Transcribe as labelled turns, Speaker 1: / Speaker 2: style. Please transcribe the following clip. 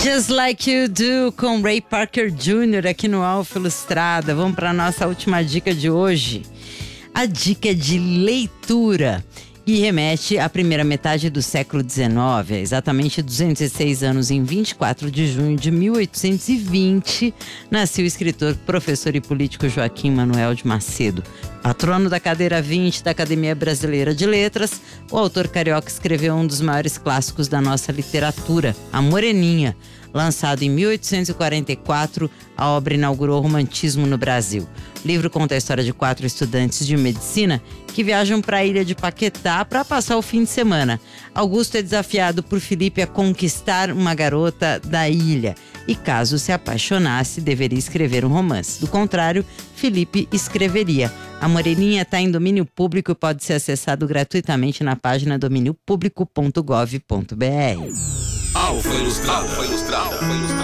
Speaker 1: Just Like You Do, com Ray Parker Jr. aqui no Alfa Ilustrada. Vamos para a nossa última dica de hoje. A dica de leitura, e remete à primeira metade do século XIX, exatamente 206 anos, em 24 de junho de 1820, nasceu o escritor, professor e político Joaquim Manuel de Macedo. Patrono da cadeira 20 da Academia Brasileira de Letras, o autor carioca escreveu um dos maiores clássicos da nossa literatura, A Moreninha. Lançado em 1844, a obra inaugurou o romantismo no Brasil. O livro conta a história de 4 estudantes de medicina que viajam para a ilha de Paquetá para passar o fim de semana. Augusto é desafiado por Felipe a conquistar uma garota da ilha e, caso se apaixonasse, deveria escrever um romance. Do contrário, Felipe escreveria. A Moreninha está em domínio público e pode ser acessado gratuitamente na página domíniopublico.gov.br.
Speaker 2: Alfa Ilustrada.